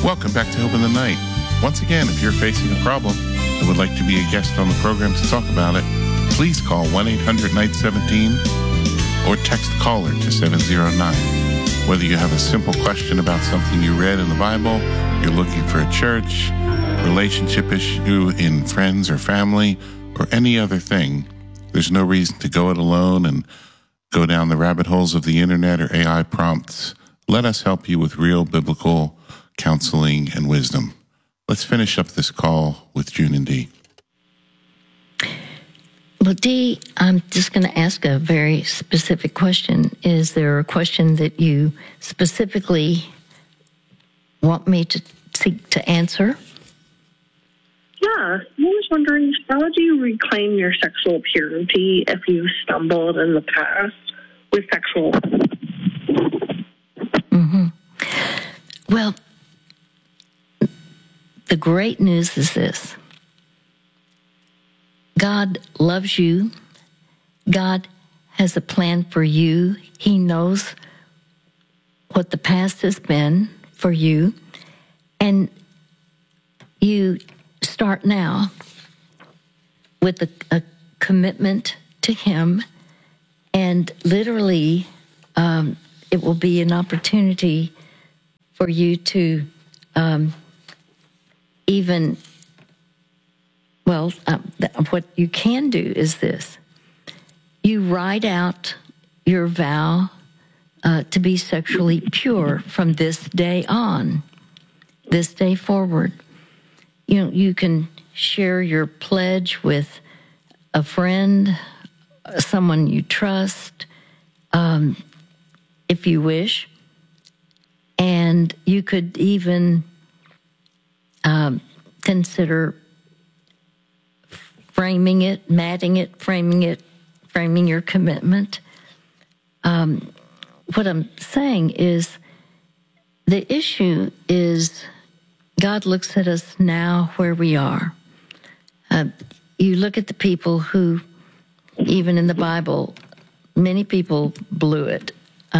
Welcome back to Hope in the Night. Once again, if you're facing a problem and would like to be a guest on the program to talk about it, please call 1-800-NIGHT-17 or text caller to 709. Whether you have a simple question about something you read in the Bible, you're looking for a church, relationship issue in friends or family, or any other thing, there's no reason to go it alone and go down the rabbit holes of the internet or AI prompts. Let us help you with real biblical counseling and wisdom. Let's finish up this call with June and Dee. Well, Dee, I'm just going to ask a very specific question. Is there a question that you specifically want me to seek to answer? Yeah, I was wondering, how do you reclaim your sexual purity if you've stumbled in the past with sexual? Mm-hmm. Well, the great news is this. God loves you. God has a plan for you. He knows what the past has been for you. And you start now with a commitment to Him. And literally, it will be an opportunity for you to what you can do is this. You write out your vow to be sexually pure from this day on, this day forward. You know, you can share your pledge with a friend, someone you trust, if you wish. And you could even consider framing it, matting it, framing your commitment. What I'm saying is the issue is God looks at us now where we are. You look at the people who, even in the Bible, many people blew it.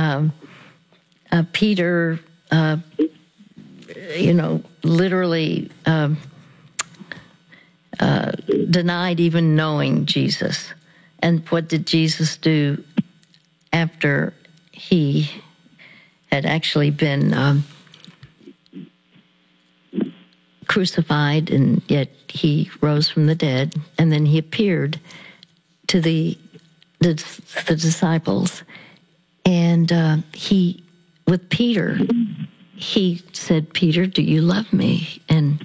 Peter, literally denied even knowing Jesus. And what did Jesus do after he had actually been crucified, and yet he rose from the dead, and then he appeared to the disciples, and with Peter, he said, "Peter, do you love me?" And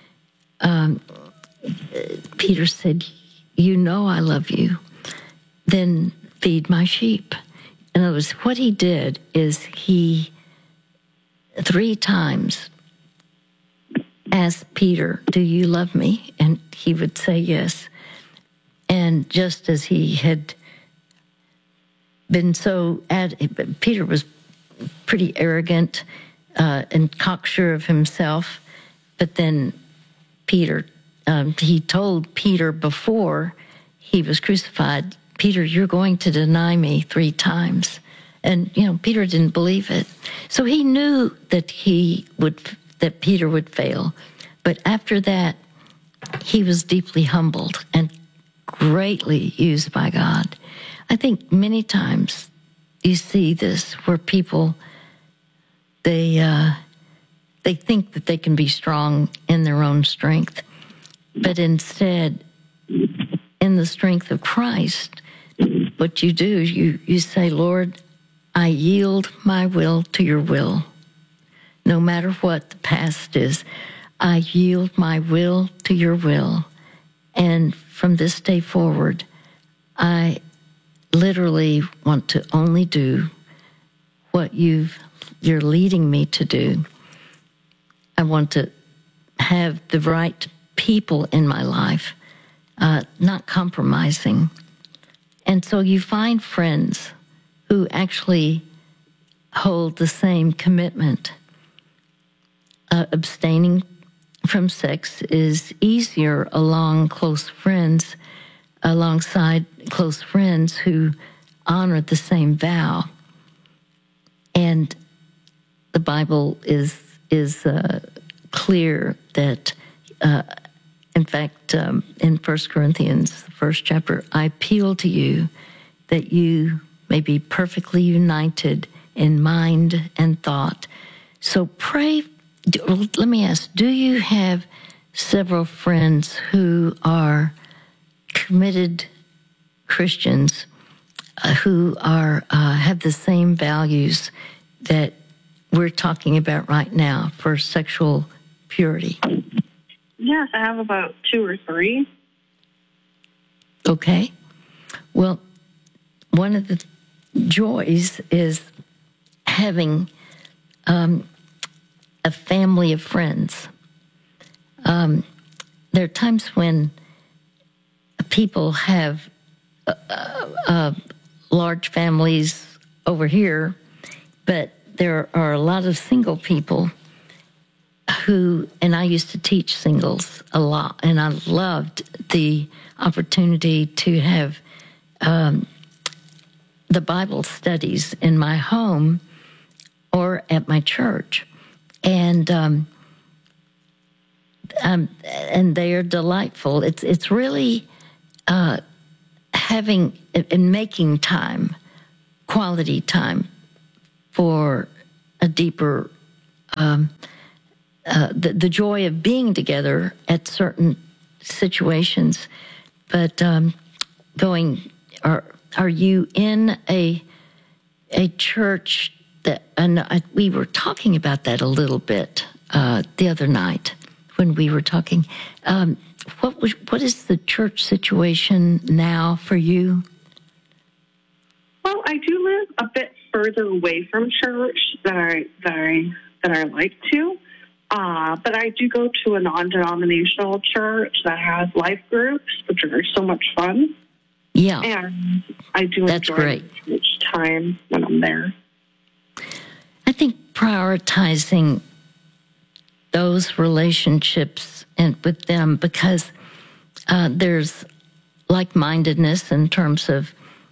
Peter said, "You know I love you. Then feed my sheep." In other words, what he did is he 3 times asked Peter, "Do you love me?" And he would say yes. And just as he had been Peter was pretty arrogant and cocksure of himself, but then Peter, he told Peter before he was crucified, "Peter, you're going to deny me 3 times." And, Peter didn't believe it. So he knew that that Peter would fail. But after that, he was deeply humbled and greatly used by God. I think many times you see this where people, they think that they can be strong in their own strength, but instead, in the strength of Christ, what you do is you say, "Lord, I yield my will to your will. No matter what the past is, I yield my will to your will. And from this day forward, I literally want to only do what you're leading me to do. I want to have the right people in my life, not compromising." And so you find friends who actually hold the same commitment. Abstaining from sex is easier alongside close friends who honor the same vow. And the Bible is clear that, in fact, in 1 Corinthians, the first chapter, I appeal to you that you may be perfectly united in mind and thought. So pray. Let me ask, do you have several friends who are committed Christians who are have the same values that we're talking about right now for sexual purity? Yes, I have about 2 or 3. Okay. Well, one of the joys is having a family of friends. There are times when people have large families over here, but there are a lot of single people who, and I used to teach singles a lot, and I loved the opportunity to have the Bible studies in my home or at my church. And they are delightful. It's really having and making time, quality time, for a deeper the joy of being together at certain situations. But are you in a church that? And we were talking about that a little bit the other night when we were talking. What is the church situation now for you? Well, I do live a bit further away from church than I like to. But I do go to a non-denominational church that has life groups, which are so much fun. Yeah. And I do enjoy each time when I'm there. I think prioritizing those relationships and with them, because there's like-mindedness in terms of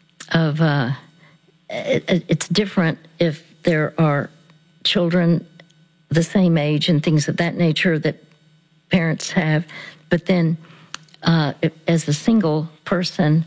it's different if there are children the same age and things of that nature that parents have, but then as a single person,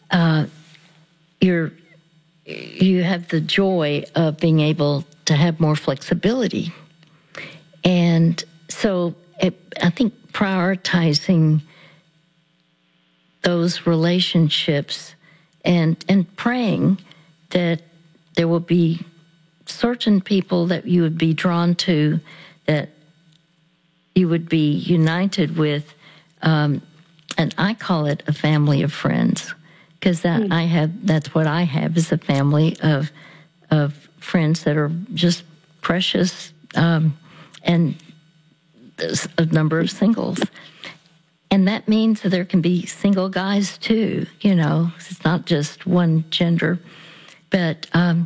you have the joy of being able to have more flexibility. And so I think prioritizing those relationships and praying that there will be certain people that you would be drawn to, that you would be united with, and I call it a family of friends, because that's what I have, is a family of friends that are just precious, and a number of singles. And that means that there can be single guys too, it's not just one gender. But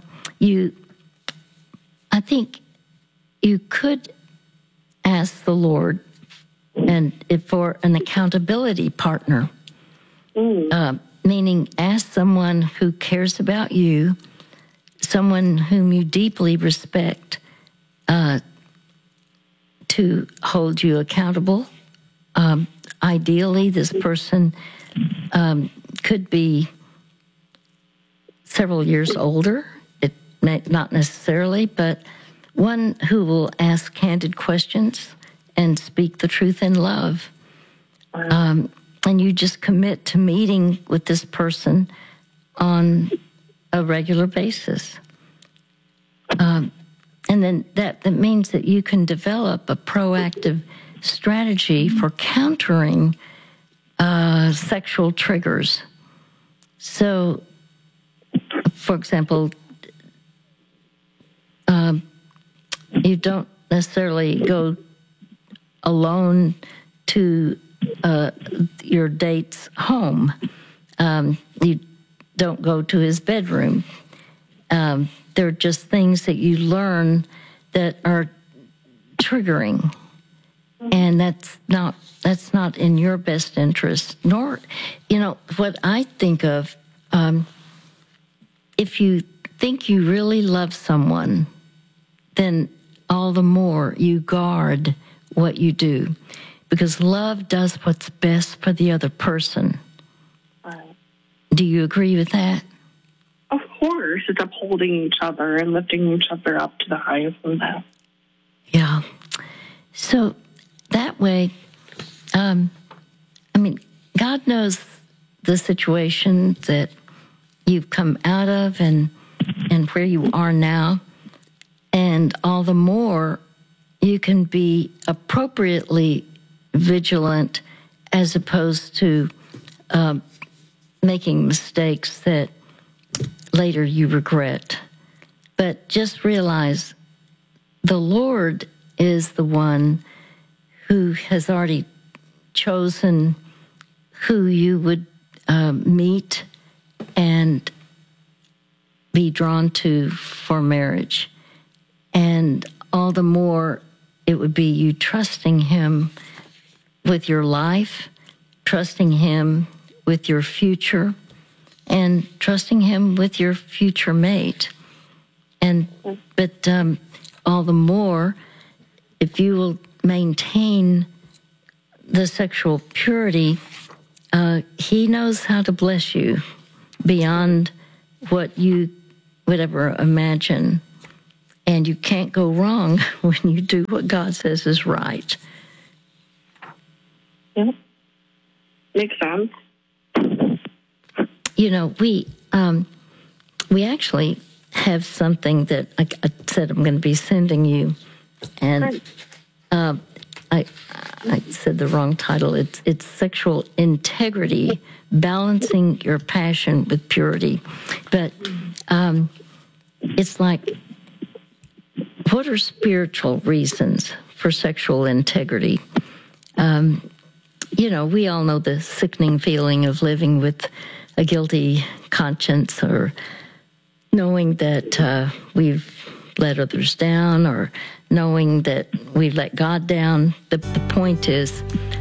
I think you could ask the Lord for an accountability partner, meaning ask someone who cares about you, someone whom you deeply respect, to hold you accountable. Ideally, this person could be several years older. It may not necessarily, but one who will ask candid questions and speak the truth in love. And you just commit to meeting with this person on a regular basis. And then that means that you can develop a proactive strategy for countering sexual triggers. So, for example, you don't necessarily go alone to your date's home. You don't go to his bedroom. They're just things that you learn that are triggering, and that's not in your best interest. Nor, what I think of. If you think you really love someone, then all the more you guard what you do, because love does what's best for the other person. Right. Do you agree with that? Of course, it's upholding each other and lifting each other up to the highest and best. Yeah. So that way, God knows the situation that you've come out of and where you are now, and all the more you can be appropriately vigilant as opposed to making mistakes that later you regret. But just realize the Lord is the one who has already chosen who you would meet and be drawn to for marriage. And all the more it would be you trusting him with your life, trusting him with your future, and trusting him with your future mate. But all the more, if you will maintain the sexual purity, he knows how to bless you beyond what you would ever imagine. And you can't go wrong when you do what God says is right. Yep. Makes sense. You know, we actually have something that I said I'm going to be sending you, and I said the wrong title. It's Sexual Integrity, Balancing Your Passion with Purity. But it's like, what are spiritual reasons for sexual integrity? You know, we all know the sickening feeling of living with a guilty conscience, or knowing that we've let others down, or knowing that we've let God down. The point is,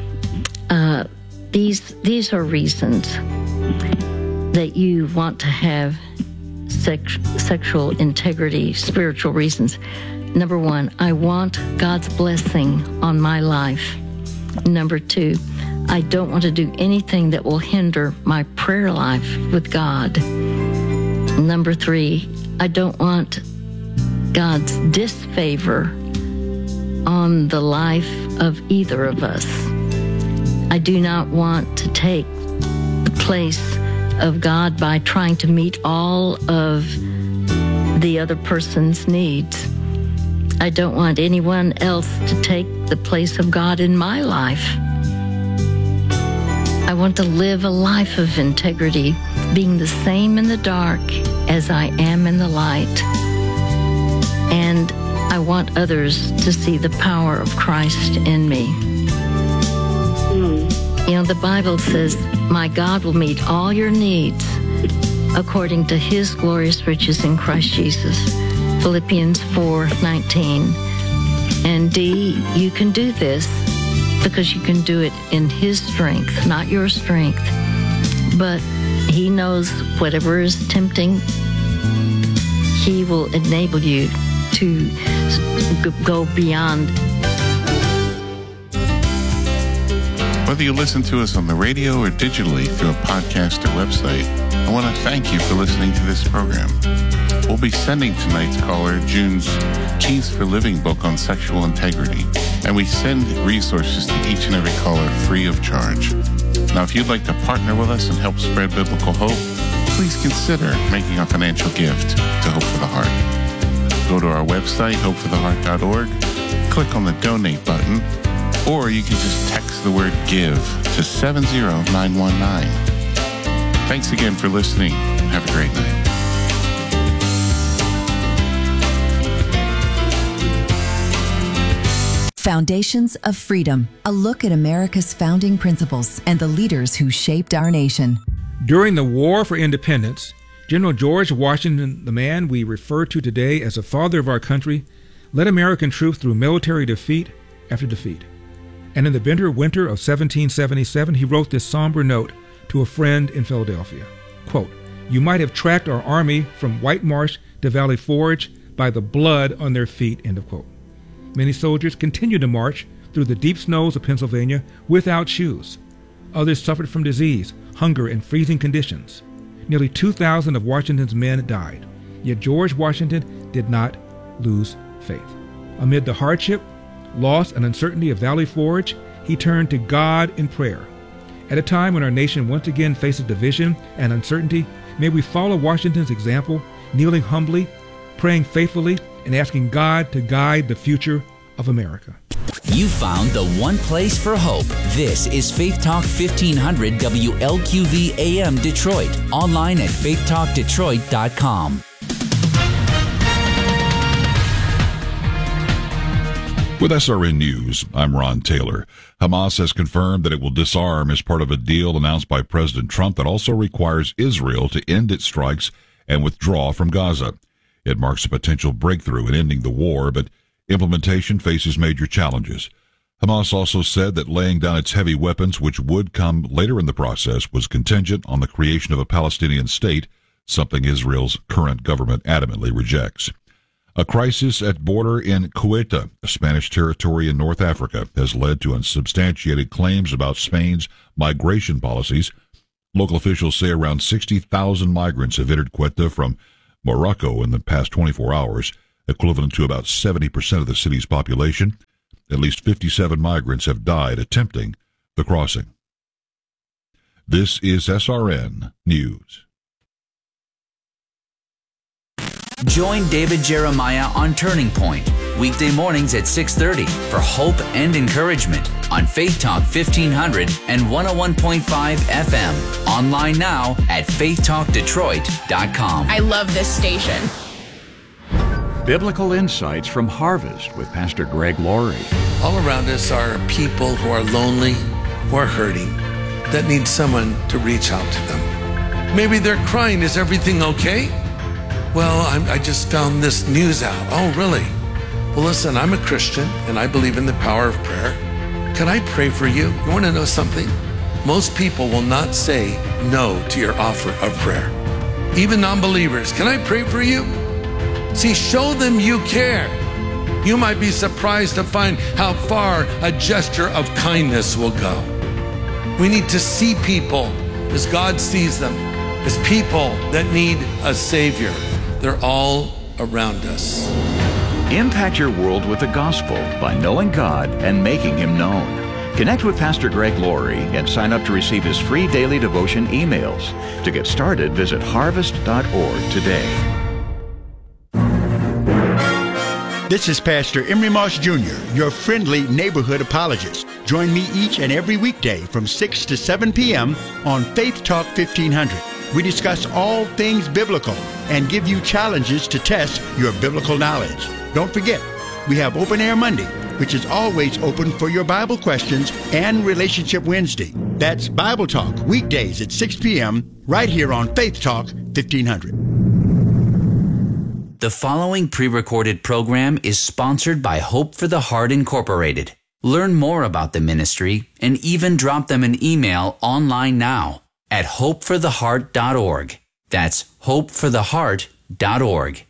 these are reasons that you want to have sexual integrity, spiritual reasons. Number one, I want God's blessing on my life. Number two, I don't want to do anything that will hinder my prayer life with God. Number three, I don't want God's disfavor on the life of either of us. I do not want to take the place of God by trying to meet all of the other person's needs. I don't want anyone else to take the place of God in my life. I want to live a life of integrity, being the same in the dark as I am in the light. And I want others to see the power of Christ in me. You know, the Bible says, my God will meet all your needs according to his glorious riches in Christ Jesus. Philippians 4:19. And D, you can do this because you can do it in his strength, not your strength. But he knows whatever is tempting, he will enable you to go beyond. Whether you listen to us on the radio or digitally through a podcast or website, I want to thank you for listening to this program. We'll be sending tonight's caller June's Keys for Living book on sexual integrity, and we send resources to each and every caller free of charge. Now, if you'd like to partner with us and help spread biblical hope, please consider making a financial gift to Hope for the Heart. Go to our website, hopefortheheart.org, click on the donate button, or you can just text the word GIVE to 70919. Thanks again for listening. Have a great night. Foundations of Freedom, a look at America's founding principles and the leaders who shaped our nation. During the War for Independence, General George Washington, the man we refer to today as the father of our country, led American troops through military defeat after defeat. And in the bitter winter of 1777, he wrote this somber note to a friend in Philadelphia. Quote, "You might have tracked our army from White Marsh to Valley Forge by the blood on their feet," end of quote. Many soldiers continued to march through the deep snows of Pennsylvania without shoes. Others suffered from disease, hunger, and freezing conditions. Nearly 2,000 of Washington's men died. Yet George Washington did not lose faith. Amid the hardship, loss, and uncertainty of Valley Forge, he turned to God in prayer. At a time when our nation once again faces division and uncertainty, may we follow Washington's example, kneeling humbly, praying faithfully, and asking God to guide the future of America. You found the one place for hope. This is Faith Talk 1500 WLQV AM Detroit. Online at faithtalkdetroit.com. With SRN News, I'm Ron Taylor. Hamas has confirmed that it will disarm as part of a deal announced by President Trump that also requires Israel to end its strikes and withdraw from Gaza. It marks a potential breakthrough in ending the war, but implementation faces major challenges. Hamas also said that laying down its heavy weapons, which would come later in the process, was contingent on the creation of a Palestinian state, something Israel's current government adamantly rejects. A crisis at border in Ceuta, a Spanish territory in North Africa, has led to unsubstantiated claims about Spain's migration policies. Local officials say around 60,000 migrants have entered Ceuta from Morocco in the past 24 hours, equivalent to about 70% of the city's population. At least 57 migrants have died attempting the crossing. This is SRN News. Join David Jeremiah on Turning Point, weekday mornings at 6:30 for hope and encouragement on Faith Talk 1500 and 101.5 FM. Online now at faithtalkdetroit.com. I love this station. Biblical Insights from Harvest with Pastor Greg Laurie. All around us are people who are lonely, who are hurting, that need someone to reach out to them. Maybe they're crying, is everything okay? Well, I just found this news out. Oh, really? Well, listen, I'm a Christian, and I believe in the power of prayer. Can I pray for you? You want to know something? Most people will not say no to your offer of prayer. Even non-believers, can I pray for you? See, show them you care. You might be surprised to find how far a gesture of kindness will go. We need to see people as God sees them, as people that need a Savior. They're all around us. Impact your world with the gospel by knowing God and making Him known. Connect with Pastor Greg Laurie and sign up to receive his free daily devotion emails. To get started, visit harvest.org today. This is Pastor Emery Moss Jr., your friendly neighborhood apologist. Join me each and every weekday from 6 to 7 p.m. on Faith Talk 1500. We discuss all things biblical and give you challenges to test your biblical knowledge. Don't forget, we have Open Air Monday, which is always open for your Bible questions, and Relationship Wednesday. That's Bible Talk, weekdays at 6 p.m. right here on Faith Talk 1500. The following pre-recorded program is sponsored by Hope for the Heart Incorporated. Learn more about the ministry and even drop them an email online now at hopefortheheart.org. That's hopefortheheart.org.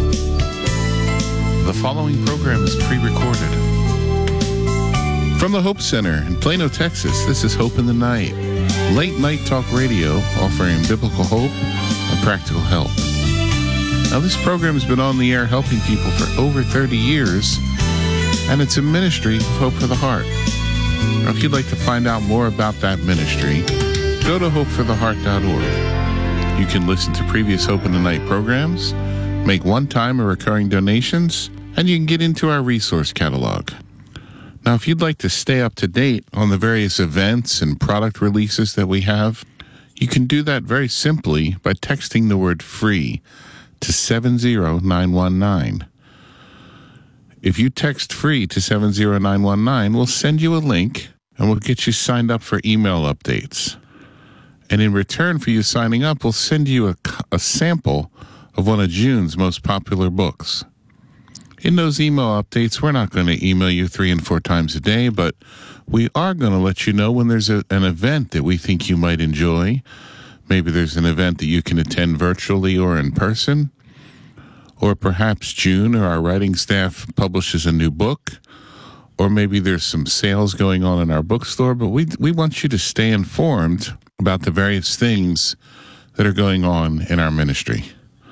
The following program is pre-recorded. From the Hope Center in Plano, Texas, this is Hope in the Night. Late night talk radio offering biblical hope and practical help. Now, this program has been on the air helping people for over 30 years, and it's a ministry of Hope for the Heart. Now, if you'd like to find out more about that ministry, go to hopefortheheart.org. You can listen to previous Hope in the Night programs, make one-time or recurring donations, and you can get into our resource catalog. Now, if you'd like to stay up to date on the various events and product releases that we have, you can do that very simply by texting the word FREE to 70919. If you text FREE to 70919, we'll send you a link and we'll get you signed up for email updates. And in return for you signing up, we'll send you a sample of one of June's most popular books. In those email updates, we're not going to email you 3 and 4 times a day, but we are going to let you know when there's an event that we think you might enjoy. Maybe there's an event that you can attend virtually or in person. Or perhaps June or our writing staff publishes a new book. or maybe there's some sales going on in our bookstore, but we want you to stay informed about the various things that are going on in our ministry.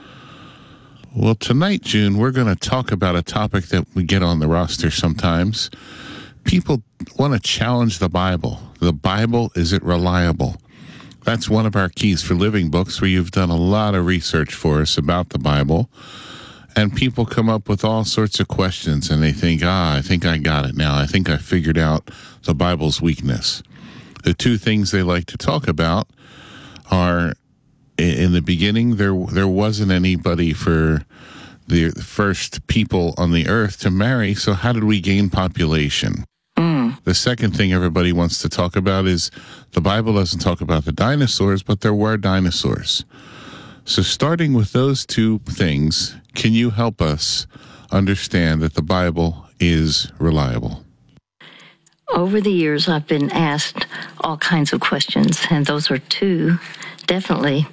Well, tonight, June, we're going to talk about a topic that we get on the roster sometimes. People want to challenge the Bible. The Bible, is it reliable? That's one of our keys for Living Books, where you've done a lot of research for us about the Bible. And people come up with all sorts of questions, and they think, I think I got it now. I think I figured out the Bible's weakness. The two things they like to talk about are, in the beginning, there wasn't anybody for the first people on the earth to marry, so how did we gain population? The second thing everybody wants to talk about is the Bible doesn't talk about the dinosaurs, but there were dinosaurs. So starting with those two things, can you help us understand that the Bible is reliable? Over the years, I've been asked all kinds of questions, and those are two, definitely.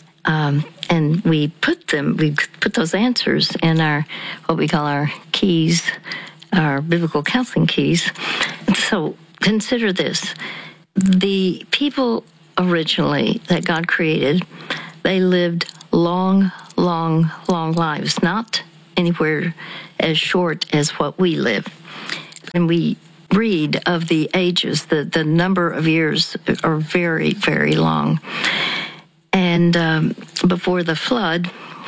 And we put those answers in our, what we call our keys, our biblical counseling keys. So consider this. The people originally that God created, they lived long, long, long lives, not anywhere as short as what we live. And we read of the ages, the number of years are very, very long. And before the flood,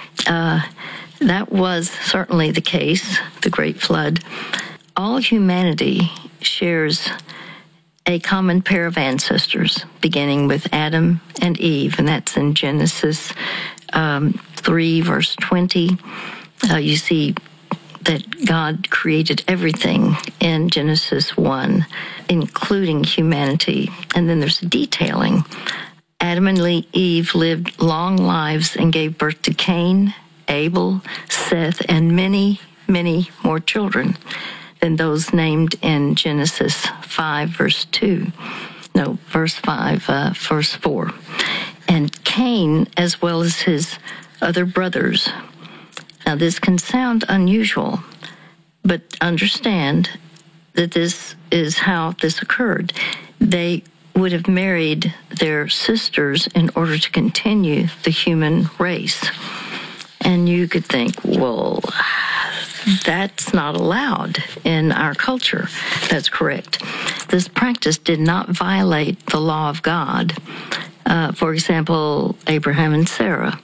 that was certainly the case, the Great Flood. All humanity shares a common pair of ancestors, beginning with Adam and Eve, and that's in Genesis 3, verse 20. You see that God created everything in Genesis 1, including humanity. And then there's detailing. Adam and Eve lived long lives and gave birth to Cain, Abel, Seth, and many, many more children than those named in Genesis 5, verse 2. No, verse 5, verse 4. And Cain, as well as his other brothers. Now, this can sound unusual, but understand that this is how this occurred. They would have married their sisters in order to continue the human race. And you could think, well, that's not allowed in our culture. That's correct. This practice did not violate the law of God. For example, Abraham and Sarah,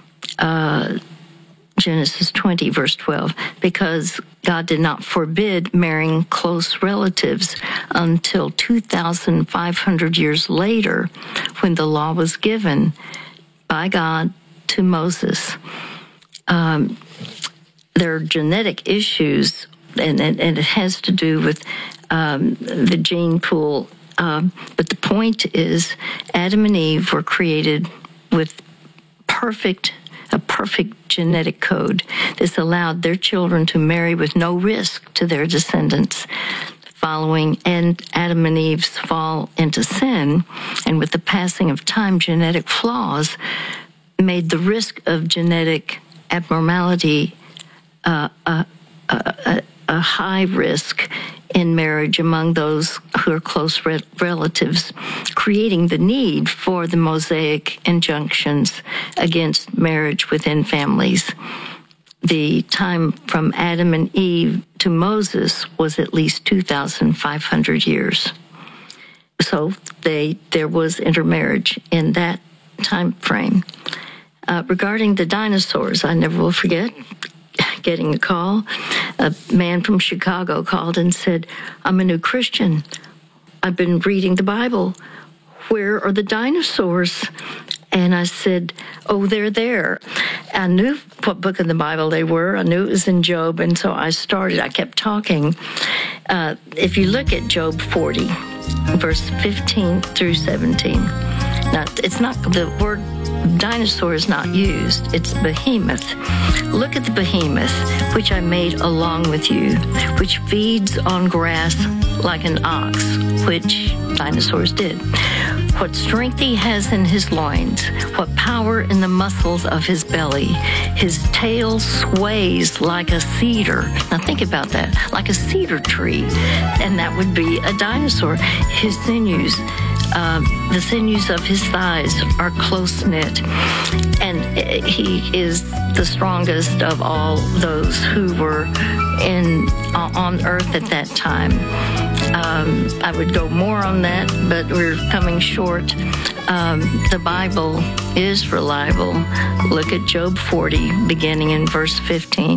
Genesis 20, verse 12, because God did not forbid marrying close relatives until 2,500 years later, when the law was given by God to Moses. There are genetic issues, and it has to do with the gene pool. But the point is, Adam and Eve were created with a perfect genetic code. This allowed their children to marry with no risk to their descendants. Following Adam and Eve's fall into sin, and with the passing of time, genetic flaws made the risk of genetic abnormality a high risk in marriage among those who are close relatives, creating the need for the Mosaic injunctions against marriage within families. The time from Adam and Eve to Moses was at least 2,500 years. So there was intermarriage in that time frame. Regarding the dinosaurs, I never will forget getting a call. A man from Chicago called and said, I'm a new Christian. I've been reading the Bible. Where are the dinosaurs? And I said, oh, they're there. I knew what book in the Bible they were. I knew it was in Job. And so I kept talking. If you look at Job 40, verse 15 through 17, now it's not, the word dinosaur is not used. It's behemoth. Look at the behemoth, which I made along with you, which feeds on grass like an ox, which dinosaurs did. What strength he has in his loins, what power in the muscles of his belly. His tail sways like a cedar. Now think about that, like a cedar tree. And that would be a dinosaur. His sinews, the sinews of his thighs are close-knit. And he is the strongest of all those who were on earth at that time. I would go more on that, but we're coming short. The Bible is reliable. Look at Job 40, beginning in verse 15.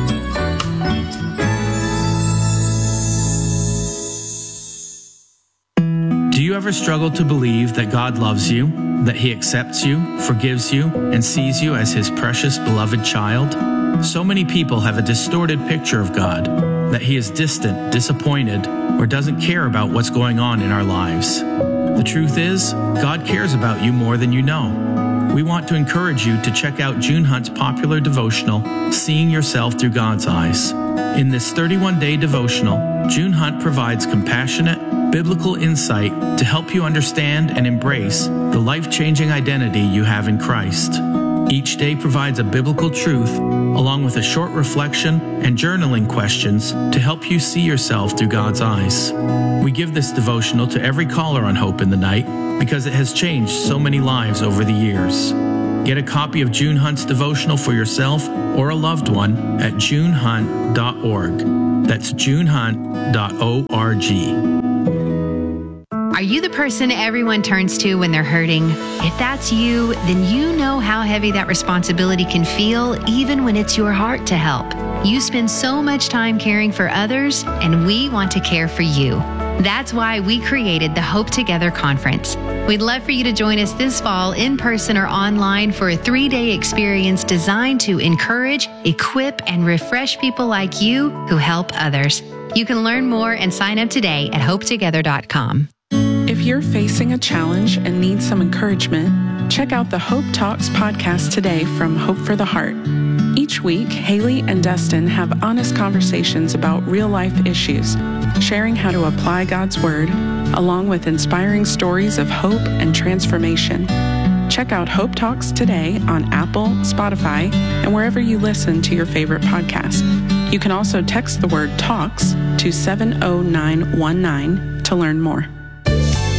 Do you ever struggle to believe that God loves you, that He accepts you, forgives you, and sees you as His precious, beloved child? So many people have a distorted picture of God, that He is distant, disappointed, or doesn't care about what's going on in our lives. The truth is, God cares about you more than you know. We want to encourage you to check out June Hunt's popular devotional, Seeing Yourself Through God's Eyes. In this 31-day devotional, June Hunt provides compassionate, biblical insight to help you understand and embrace the life-changing identity you have in Christ. Each day provides a biblical truth, along with a short reflection and journaling questions to help you see yourself through God's eyes. We give this devotional to every caller on Hope in the Night because it has changed so many lives over the years. Get a copy of June Hunt's devotional for yourself or a loved one at junehunt.org. That's junehunt.org. Are you the person everyone turns to when they're hurting? If that's you, then you know how heavy that responsibility can feel, even when it's your heart to help. You spend so much time caring for others, and we want to care for you. That's why we created the Hope Together Conference. We'd love for you to join us this fall in person or online for a 3-day experience designed to encourage, equip, and refresh people like you who help others. You can learn more and sign up today at hopetogether.com. If you're facing a challenge and need some encouragement, check out the Hope Talks podcast today from Hope for the Heart. Each week, Haley and Dustin have honest conversations about real-life issues, sharing how to apply God's Word, along with inspiring stories of hope and transformation. Check out Hope Talks today on Apple, Spotify, and wherever you listen to your favorite podcast. You can also text the word TALKS to 70919 to learn more.